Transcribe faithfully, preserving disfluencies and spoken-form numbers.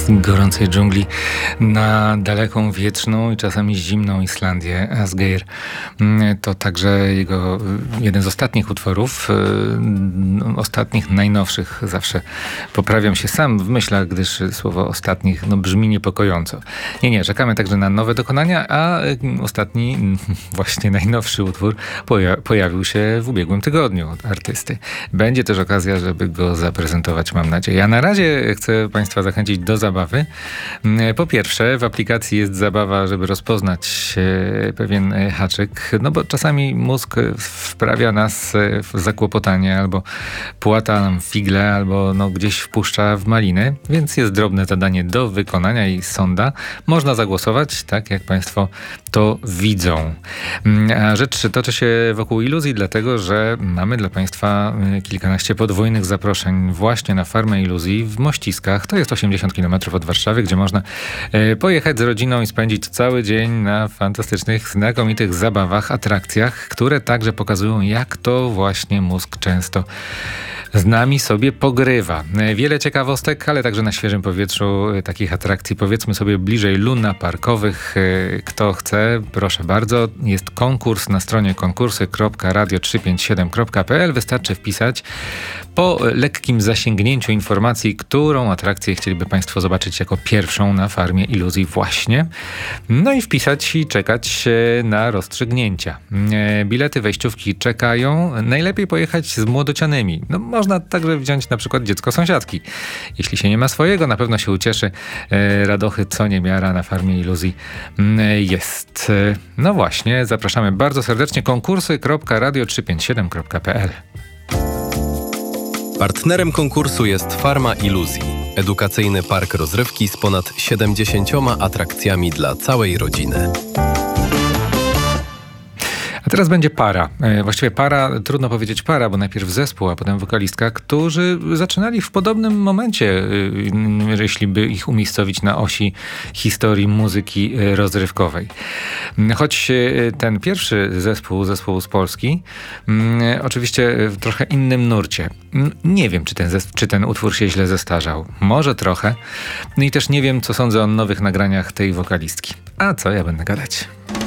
gorącej dżungli na daleką, wietrzną i czasami zimną Islandię. Asgeir to także jego jeden z ostatnich utworów, ostatnich, najnowszych. Zawsze poprawiam się sam w myślach, gdyż słowo ostatnich no, brzmi niepokojąco. Nie, nie, czekamy także na nowe dokonania, a ostatni, właśnie najnowszy utwór poja- pojawił się w ubiegłym tygodniu od artysty. Będzie też okazja, żeby go zaprezentować, mam nadzieję. A na razie chcę Państwa zachęcić do zabawy. Po pierwsze, w aplikacji jest zabawa, żeby rozpoznać pewien haczyk, no bo czasami mózg wprawia nas w zakłopotanie, albo płata nam figle, albo no gdzieś wpuszcza w maliny, więc jest drobne zadanie do wykonania i sonda. Można zagłosować, tak jak Państwo to widzą. A rzecz toczy się wokół iluzji, dlatego że mamy dla Państwa kilkanaście podwójnych zaproszeń właśnie na Farmę Iluzji w Mościskach. To jest osiemdziesiąt kilometrów od Warszawy, gdzie można pojechać z rodziną i spędzić cały dzień na fantastycznych, znakomitych zabawach, atrakcjach, które także pokazują, jak to właśnie mózg często z nami sobie pogrywa. Wiele ciekawostek, ale także na świeżym powietrzu takich atrakcji, powiedzmy sobie bliżej lunaparkowych. Kto chce, proszę bardzo. Jest konkurs na stronie konkursy kropka radio trzysta pięćdziesiąt siedem kropka p l. Wystarczy wpisać po lekkim zasięgnięciu informacji, którą atrakcję chcieliby Państwo zobaczyć jako pierwszą na Farmie Iluzji właśnie. No i wpisać i czekać na rozstrzygnięcia. Bilety wejściówki czekają. Najlepiej pojechać z młodocianymi. No, można także wziąć na przykład dziecko sąsiadki. Jeśli się nie ma swojego, na pewno się ucieszy. Radochy co niemiara na Farmie Iluzji jest. No właśnie, zapraszamy bardzo serdecznie. konkursy kropka radio trzysta pięćdziesiąt siedem kropka p l. Partnerem konkursu jest Farma Iluzji, edukacyjny park rozrywki z ponad siedemdziesięcioma atrakcjami dla całej rodziny. A teraz będzie para. Właściwie para, trudno powiedzieć para, bo najpierw zespół, a potem wokalistka, którzy zaczynali w podobnym momencie, jeśli by ich umiejscowić na osi historii muzyki rozrywkowej. Choć ten pierwszy zespół, zespół z Polski, oczywiście w trochę innym nurcie. Nie wiem, czy ten, zes- czy ten utwór się źle zestarzał. Może trochę. No i też nie wiem, co sądzę o nowych nagraniach tej wokalistki. A co ja będę gadać?